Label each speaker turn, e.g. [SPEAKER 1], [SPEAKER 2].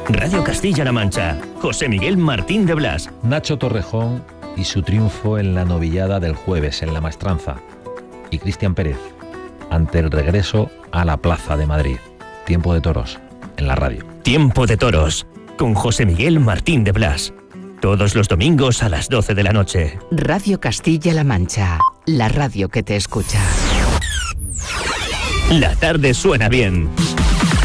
[SPEAKER 1] Radio Castilla-La Mancha. José Miguel Martín de Blas.
[SPEAKER 2] Nacho Torrejón y su triunfo en la novillada del jueves en La Maestranza. Y Cristian Pérez ante el regreso a la Plaza de Madrid. Tiempo de toros en la radio.
[SPEAKER 1] Tiempo de toros con José Miguel Martín de Blas. Todos los domingos a las 12 de la noche.
[SPEAKER 3] Radio Castilla-La Mancha. La radio que te escucha.
[SPEAKER 1] La tarde suena bien.